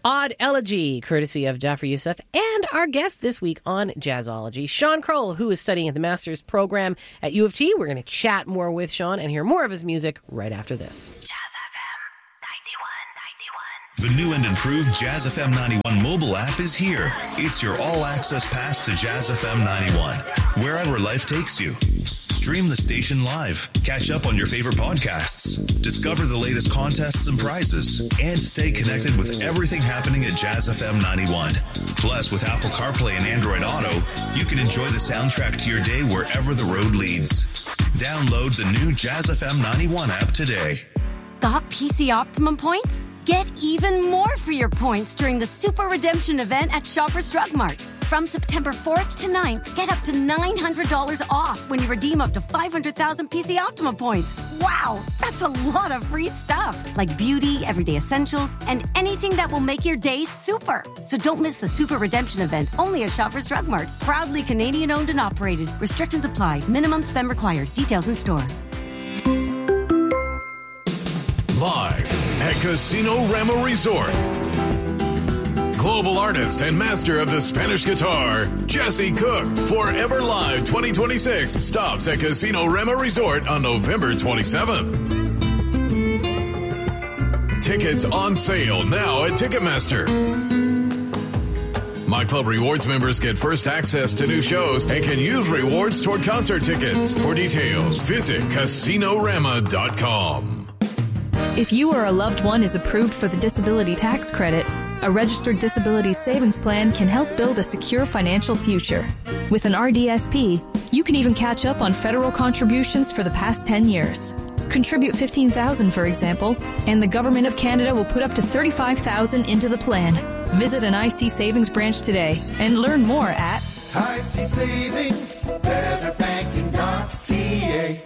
Odd Elegy, courtesy of Jafar Youssef, and our guest this week on Jazzology, Sean Kroll, who is studying at the Master's program at U of T. We're going to chat more with Sean and hear more of his music right after this. Jazz FM 91. The new and improved Jazz FM 91 mobile app is here. It's your all-access pass to Jazz FM 91, wherever life takes you. Stream the station live, catch up on your favorite podcasts, discover the latest contests and prizes, and stay connected with everything happening at Jazz FM 91. Plus, with Apple CarPlay and Android Auto, you can enjoy the soundtrack to your day wherever the road leads. Download the new Jazz FM 91 app today. Got PC Optimum points? Get even more for your points during the Super Redemption event at Shoppers Drug Mart. From September 4th to 9th, get up to $900 off when you redeem up to 500,000 PC Optimum points. Wow, that's a lot of free stuff, like beauty, everyday essentials, and anything that will make your day super. So don't miss the Super Redemption event, only at Shoppers Drug Mart. Proudly Canadian owned and operated. Restrictions apply. Minimum spend required. Details in store. Live at Casino Rama Resort. Global artist and master of the Spanish guitar, Jesse Cook, Forever Live 2026 stops at Casino Rama Resort on November 27th. Tickets on sale now at Ticketmaster. My Club Rewards members get first access to new shows and can use rewards toward concert tickets. For details, visit CasinoRama.com. If you or a loved one is approved for the disability tax credit, a registered disability savings plan can help build a secure financial future. With an RDSP, you can even catch up on federal contributions for the past 10 years. Contribute $15,000, for example, and the Government of Canada will put up to $35,000 into the plan. Visit an IC Savings branch today and learn more at IC Savings, betterbanking.ca.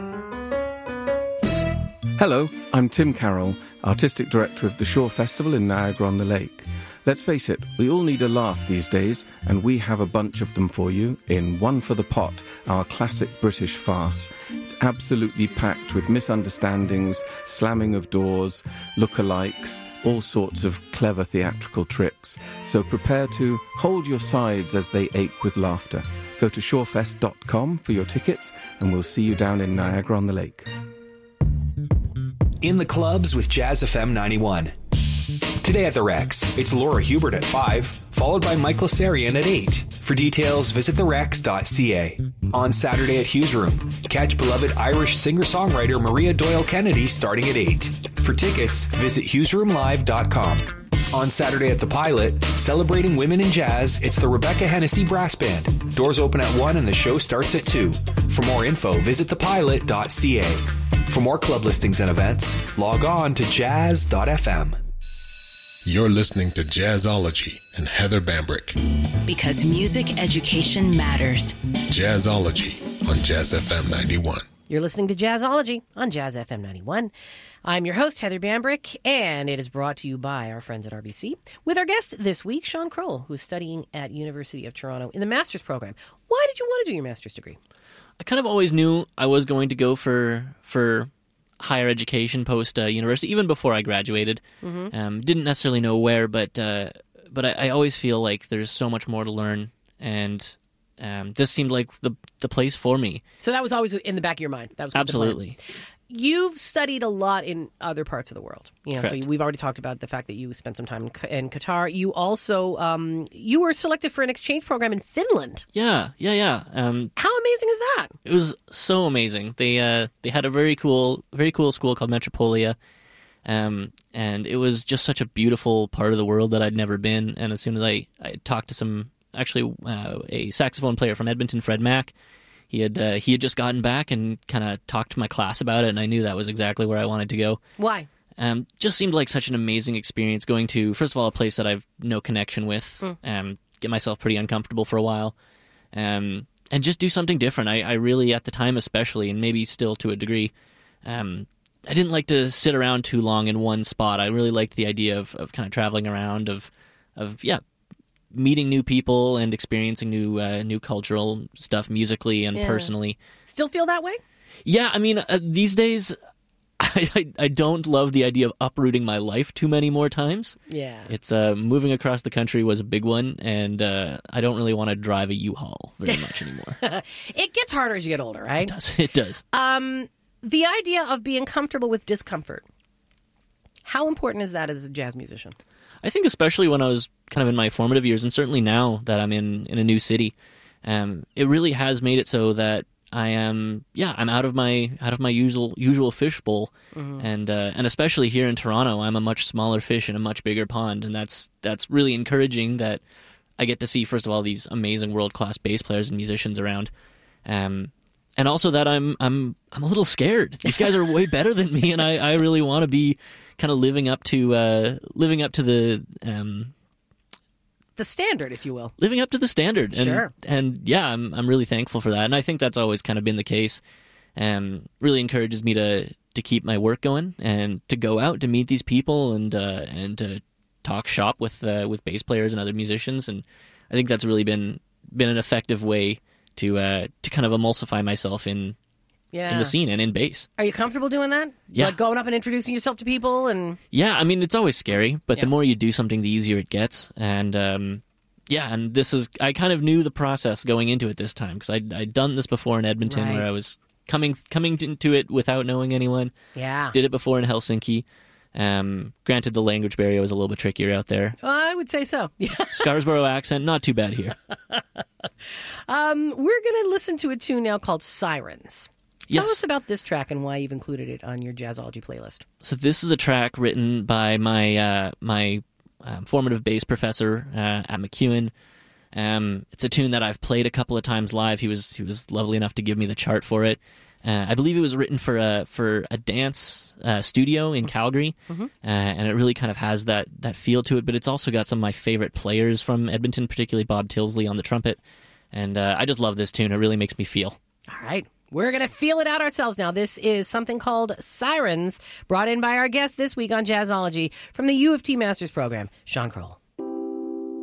Hello, I'm Tim Carroll, Artistic Director of the Shore Festival in Niagara-on-the-Lake. Let's face it, we all need a laugh these days, and we have a bunch of them for you in One for the Pot, our classic British farce. It's absolutely packed with misunderstandings, slamming of doors, lookalikes, all sorts of clever theatrical tricks. So prepare to hold your sides as they ache with laughter. Go to shorefest.com for your tickets, and we'll see you down in Niagara-on-the-Lake. In the clubs with Jazz FM 91. Today at the Rex, it's Laura Hubert at 5, followed by Michael Sarian at 8. For details, visit therex.ca. On Saturday at Hughes Room, catch beloved Irish singer-songwriter Maria Doyle Kennedy starting at 8. For tickets, visit hughesroomlive.com. On Saturday at the Pilot, celebrating women in jazz, it's the Rebecca Hennessy Brass Band. Doors open at 1 and the show starts at 2. For more info, visit thepilot.ca. For more club listings and events, log on to jazz.fm. You're listening to Jazzology and Heather Bambrick. Because music education matters. Jazzology on Jazz FM 91. You're listening to Jazzology on Jazz FM 91. I'm your host, Heather Bambrick, and it is brought to you by our friends at RBC, with our guest this week, Sean Kroll, who is studying at University of Toronto in the Master's program. Why did you want to do your Master's degree? I kind of always knew I was going to go for higher education post university, even before I graduated. Mm-hmm. Didn't necessarily know where, but I always feel like there's so much more to learn, and this seemed like the place for me. So that was always in the back of your mind. That was absolutely. You've studied a lot in other parts of the world. Correct. So we've already talked about the fact that you spent some time in Qatar. You also you were selected for an exchange program in Finland. Yeah. How amazing is that? It was so amazing. They had a very cool school called Metropolia, and it was just such a beautiful part of the world that I'd never been. And as soon as I talked to some, actually a saxophone player from Edmonton, Fred Mack. He had just gotten back and kind of talked to my class about it, and I knew that was exactly where I wanted to go. Why? Just seemed like such an amazing experience going to, first of all, a place that I've no connection with, get myself pretty uncomfortable for a while, and just do something different. I really, at the time especially, and maybe still to a degree, I didn't like to sit around too long in one spot. I really liked the idea of kind of traveling around, of meeting new people and experiencing new cultural stuff musically and personally. Still feel that way? Yeah, I mean, these days, I don't love the idea of uprooting my life too many more times. Yeah. It's moving across the country was a big one, and I don't really want to drive a U-Haul very much anymore. It gets harder as you get older, right? It does. The idea of being comfortable with discomfort. How important is that as a jazz musician? I think especially when I was kind of in my formative years, and certainly now that I'm in a new city, it really has made it so that I'm out of my usual fishbowl, and especially here in Toronto, I'm a much smaller fish in a much bigger pond, and that's really encouraging that I get to see, first of all, these amazing world-class bass players and musicians around, and also that I'm a little scared. These guys are way better than me, and I really want to be kind of living up to the standard, if you will. Living up to the standard. And, sure. And yeah, I'm really thankful for that. And I think that's always kind of been the case. Really encourages me to keep my work going and to go out to meet these people and to talk shop with bass players and other musicians. And I think that's really been an effective way to kind of emulsify myself in the scene and in bass. Are you comfortable doing that? Yeah. Like going up and introducing yourself to people? And yeah, I mean, it's always scary, but the more you do something, the easier it gets. And and I kind of knew the process going into it this time, because I'd done this before in Edmonton, where I was coming into it without knowing anyone. Yeah. Did it before in Helsinki. Granted, the language barrier was a little bit trickier out there. Well, I would say so. Yeah. Scarborough accent, not too bad here. We're going to listen to a tune now called Sirens. Tell Yes. us about this track and why you've included it on your Jazzology playlist. So this is a track written by my formative bass professor at MacEwan. It's a tune that I've played a couple of times live. He was lovely enough to give me the chart for it. I believe it was written for a dance studio in Calgary, and it really kind of has that feel to it. But it's also got some of my favorite players from Edmonton, particularly Bob Tilsley on the trumpet. And I just love this tune. It really makes me feel. All right. We're going to feel it out ourselves now. This is something called Sirens, brought in by our guest this week on Jazzology from the U of T Masters program, Sean Kroll.